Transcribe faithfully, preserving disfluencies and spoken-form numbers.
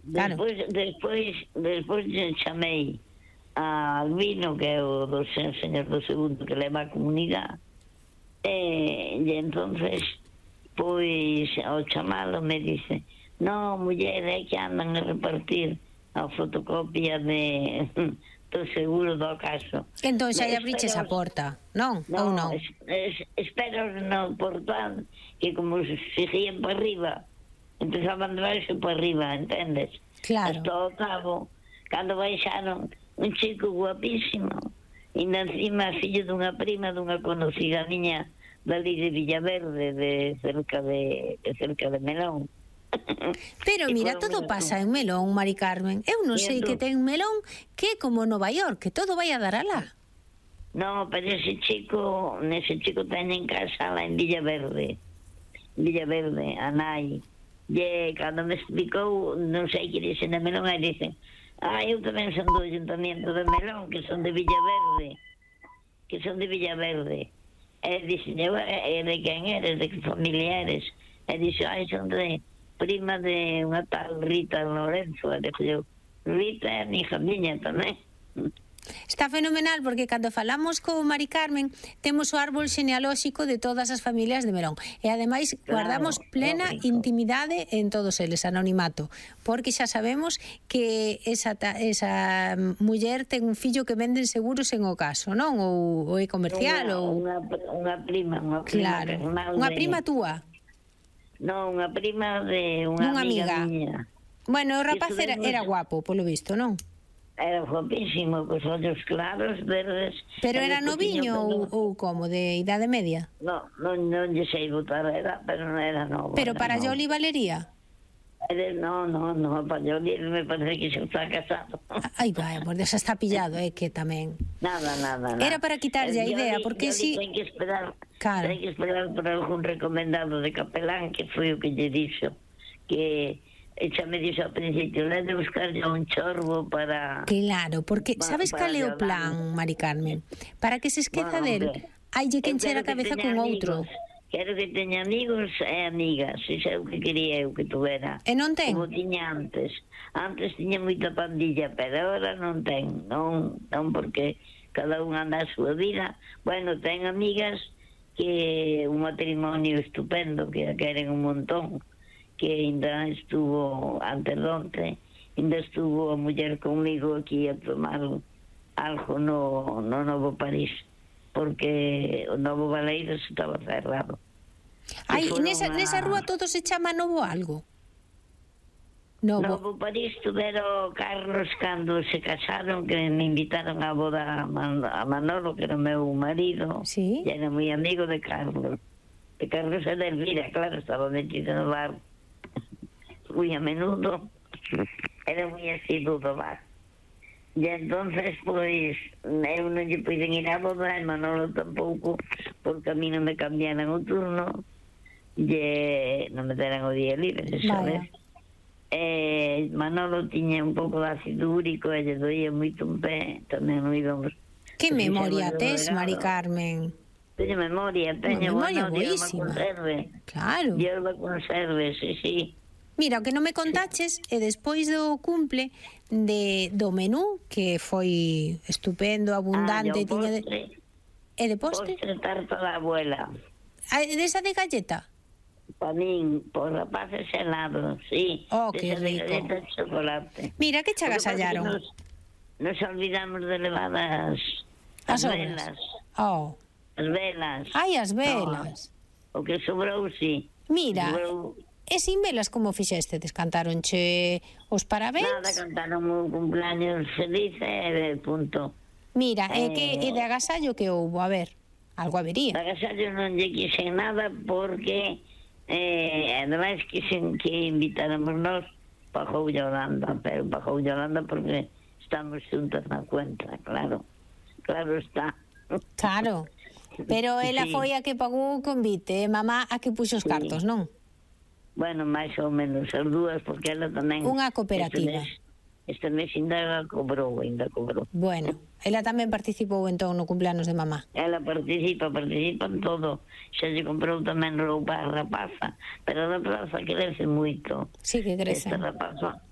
claro. Despois, despois, despois chamei a Albino, que é o do señor do segundo que leva a comunidade, e, e entonces pois ao chamalo me dice: no, muller, é que andan a repartir a fotocopia de do seguro do caso. Entón xa lle abriches a porta, non? No, Ou non? es, es, espero no portal que como se seguían para arriba, empezaban de baixo para arriba, entendes? Claro. Hasta o cabo, cando baixaron, un chico guapísimo, e encima fillo dunha prima dunha conocida miña dali de Villaverde, de cerca de, de cerca de Melón. Pero mira, todo pasa en Melón, Mari Carmen. Eu non sei que ten Melón que é como Nova York, que todo vai a dar alá. No, pero ese chico, ese chico ten en casa lá en Villaverde. Villaverde, a nai. E cando me explicou, non sei que dicen de Melón, aí dicen: ah, eu tamén son do Ayuntamiento de Melón, que son de Villaverde. Que son de Villaverde. E dicen: eu, e de quen eres, de que familia eres? E dixo: ai, son de prima de unha tal Rita Lorenzo. E dixo eu: Rita é a hija miña tamén. Está fenomenal porque cando falamos con Mari Carmen temos o árbol xenealóxico de todas as familias de Melón e ademais Claro, guardamos plena lógico. intimidade en todos eles, anonimato, porque xa sabemos que esa, ta- esa muller ten un fillo que venden seguros en o caso, non? Ou, ou é comercial Unha, ou... unha, unha prima, unha prima Claro, carnal unha de- prima túa. Non, unha prima de unha Dunha amiga, amiga. miña. Bueno, o rapaz Iso era, vemos- era guapo, polo visto, non? Era guapísimo, cos ollos claros, verdes. Pero e era despois tiña noviño ou, pelo- ou como, de idade media? No, non, non lle sei botar a edad, pero non era novo. Pero era para novo. Yoli valería? Era- No, no, no, para Yoli me parece que xa está casado. Ai, vai, por Deus, está pillado, é que tamén... Nada, nada, nada. Era para quitarlle a El idea, Yoli- porque Yoli si- ten que esperar, Claro. ten que esperar por algún recomendado de capelán, que foi o que lle dixo, que xa me dixo ao principio, le de buscar ya un chorbo para... Claro, porque Pa- sabes para cal é o Yolanda. plan, Mari Carmen? Para que se esqueza Bueno, del, hombre, haille que eu encher quero a cabeza teña con outro. amigos, Quero que teña amigos e amigas, iso é o que quería eu que tuvera. E non ten? Como tiña antes. Antes tiña moita pandilla, pero agora non ten. Non, non porque cada un anda a súa vida. Bueno, ten amigas que un matrimonio estupendo, que a queren un montón, que ainda estuvo antes de onte, ainda estuvo a muller comigo aquí a tomar algo no, no Novo París, porque o Novo Valeiros estaba cerrado. Ai, foron nesa, a- nesa rúa todo se chama Novo algo? Novo. Novo París tuvero Carlos cando se casaron, que me invitaron a boda a, Man a Manolo, que era o meu marido. Sí. E era moi amigo de Carlos. De Carlos e de Elvira, claro, estaba metido no bar muy a menudo. Era moi asiduo do bar. E entonces, pois, eu non lle puiden ir a boda, e Manolo tampouco, porque a mí non me cambiaran o turno, e non me deran o día libre, sabes? Vaya. Eh, Manolo tiña un pouco de ácido úrico e lle doía moito un pé, tamén non íbamos. Que Así memoria xa tes, regalo. Mari Carmen. Teño memoria, teño memoria bueno, Dios boísima. me conserve. Claro. Dios me conserve, sí, sí. Mira, o que non me contaches é despois do cumple de do menú, que foi estupendo, abundante, Ah, e o tiña de... postre, E de poste? postre tarta da abuela. Ah, desa de galleta? Pa min, por rapaces helados, sí. Oh, que Desa de rico. galleta de chocolate. Mira, que Lo que pasa es que chagasallaron. Nos, nos olvidamos de levar as, As as obras. velas. Oh. As velas. Ai, as velas. No, o que sobrou, sí. Mira, Sobrou, e sin velas como fixestes? Cantaronche os parabéns? nada, cantaron un cumpleaños feliz e punto. Mira, e que Eh, e de agasallo que houbo? A ver, algo habería. De agasallo non lle quixen nada porque eh, ademais quixen que invitáramos nós para Jou Yolanda, pero para Jou Yolanda porque estamos xuntas na cuenta, claro. Claro está. Claro. Pero ela Sí. foi a que pagou o convite, e mamá a que puxo os Sí. cartos, non? Bueno, máis ou menos as dúas, porque ela tamén... Unha cooperativa. Este mes, este mes ainda cobrou, ainda cobrou. Bueno, ela tamén participou entón no cumpleanos de mamá. Ela participa, participa en todo. Xa lle comprou tamén roupa a rapaza, pero a rapaza crece moito. Sí que crece. Esta rapaza,